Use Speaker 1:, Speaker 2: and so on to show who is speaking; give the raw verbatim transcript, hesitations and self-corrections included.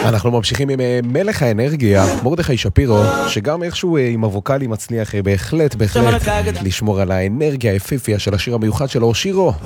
Speaker 1: אנחנו ממשיכים עם מלך האנרגיה, מרדכי שפירו, שגם איכשהו עם הווקלי מצליח בהחלט, בהחלט לשמור על האנרגיה היפהפייה של השיר המיוחד שלו, שירו